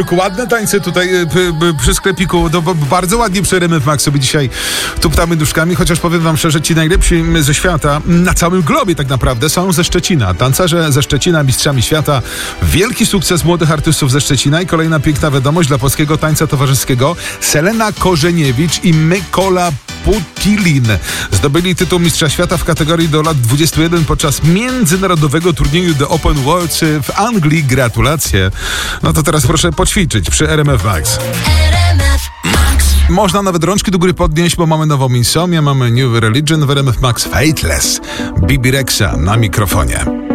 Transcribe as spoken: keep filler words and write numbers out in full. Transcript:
Ładne tańce tutaj p, p, przy sklepiku, to bardzo ładnie przy R M F Max sobie dzisiaj tuptamy nóżkami, chociaż powiem wam szczerze, ci najlepsi ze świata, na całym globie tak naprawdę, są ze Szczecina. Tancerze ze Szczecina, mistrzami świata, wielki sukces młodych artystów ze Szczecina i kolejna piękna wiadomość dla polskiego tańca towarzyskiego. Selena Korzeniewicz i Mykola Putilin zdobyli tytuł mistrza świata w kategorii do lat dwudziestu jeden podczas międzynarodowego turnieju The Open Worlds w Anglii. Gratulacje. No to teraz proszę poćwiczyć przy R M F Max. Można nawet rączki do góry podnieść, bo mamy nową insomnię, mamy New Religion w R M F Max. Fateless. Bibi Rexha na mikrofonie.